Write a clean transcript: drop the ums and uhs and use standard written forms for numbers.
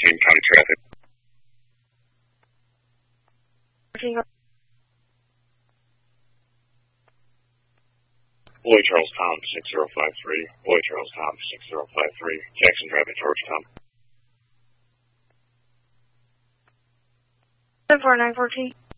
county traffic. Boy Charles Tom 6053. Boy Charles Tom 6053. Jackson Drive at Georgetown. 74914.